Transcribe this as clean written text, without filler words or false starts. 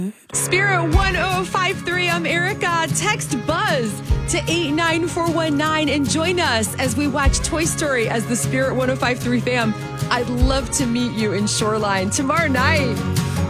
Spirit 1053, I'm Erica. Text Buzz to 89419 and join us as we watch Toy Story as the Spirit 1053 fam. I'd love to meet you in Shoreline tomorrow night.